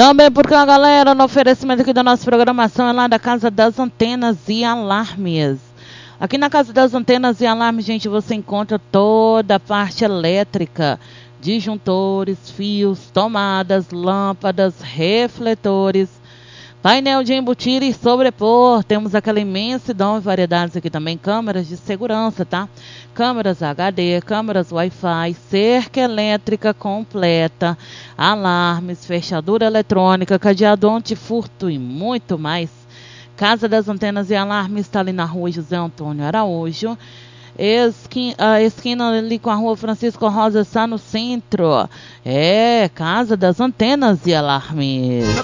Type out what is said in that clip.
Também porque a galera, no oferecimento aqui da nossa programação é lá da Casa das Antenas e Alarmes. Aqui na Casa das Antenas e Alarmes, gente, você encontra toda a parte elétrica, disjuntores, fios, tomadas, lâmpadas, refletores, painel de embutir e sobrepor. Temos aquela imensidão e variedades aqui também. Câmeras de segurança, tá? Câmeras HD, câmeras Wi-Fi, cerca elétrica completa, alarmes, fechadura eletrônica, cadeado antifurto e muito mais. Casa das Antenas e Alarmes está ali na rua José Antônio Araújo. A esquina ali com a rua Francisco Rosa está no centro. É, Casa das Antenas e Alarmes.